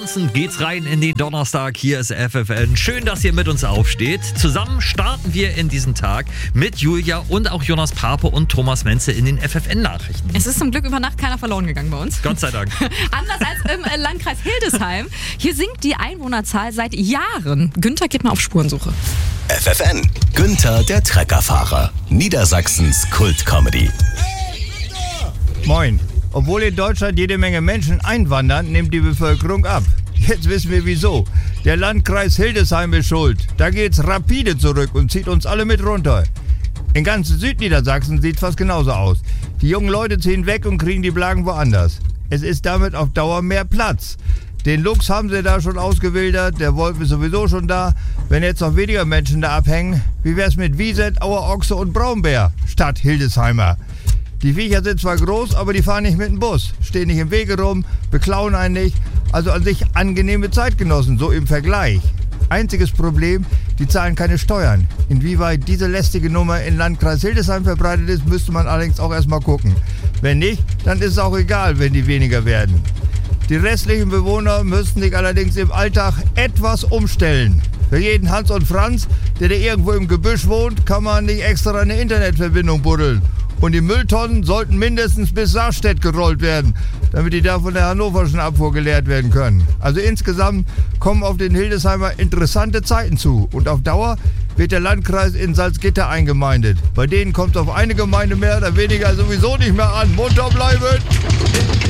Tanzen geht's rein in den Donnerstag. Hier ist FFN. Schön, dass ihr mit uns aufsteht. Zusammen starten wir in diesen Tag mit Julia und auch Jonas Pape und Thomas Menze in den FFN-Nachrichten. Es ist zum Glück über Nacht keiner verloren gegangen bei uns. Gott sei Dank. Anders als im Landkreis Hildesheim. Hier sinkt die Einwohnerzahl seit Jahren. Günther geht mal auf Spurensuche. FFN. Günther, der Treckerfahrer. Niedersachsens Kultcomedy. Moin. Obwohl in Deutschland jede Menge Menschen einwandern, nimmt die Bevölkerung ab. Jetzt wissen wir wieso. Der Landkreis Hildesheim ist schuld. Da geht's rapide zurück und zieht uns alle mit runter. In ganz Südniedersachsen sieht fast genauso aus. Die jungen Leute ziehen weg und kriegen die Blagen woanders. Es ist damit auf Dauer mehr Platz. Den Luchs haben sie da schon ausgewildert, der Wolf ist sowieso schon da. Wenn jetzt noch weniger Menschen da abhängen, wie wär's mit Wieset, Auerochse und Braunbär statt Hildesheimer? Die Viecher sind zwar groß, aber die fahren nicht mit dem Bus, stehen nicht im Wege rum, beklauen einen nicht. Also an sich angenehme Zeitgenossen, so im Vergleich. Einziges Problem, die zahlen keine Steuern. Inwieweit diese lästige Nummer in Landkreis Hildesheim verbreitet ist, müsste man allerdings auch erstmal gucken. Wenn nicht, dann ist es auch egal, wenn die weniger werden. Die restlichen Bewohner müssten sich allerdings im Alltag etwas umstellen. Für jeden Hans und Franz, der irgendwo im Gebüsch wohnt, kann man nicht extra eine Internetverbindung buddeln. Und die Mülltonnen sollten mindestens bis Saarstedt gerollt werden, damit die da von der hannoverschen Abfuhr geleert werden können. Also insgesamt kommen auf den Hildesheimer interessante Zeiten zu. Und auf Dauer wird der Landkreis in Salzgitter eingemeindet. Bei denen kommt es auf eine Gemeinde mehr oder weniger sowieso nicht mehr an. Munter bleiben!